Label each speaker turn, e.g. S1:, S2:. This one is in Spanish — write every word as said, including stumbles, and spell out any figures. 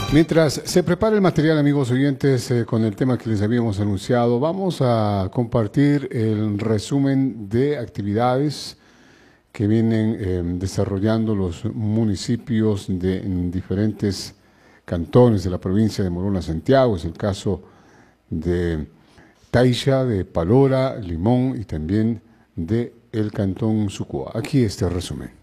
S1: Mientras se prepara el material, amigos oyentes, eh, con el tema que les habíamos anunciado, vamos a compartir el resumen de actividades que vienen eh, desarrollando los municipios de en diferentes cantones de la provincia de Morona Santiago. Es el caso de Taixa, de Palora, Limón y también de el cantón Sucua. Aquí este resumen.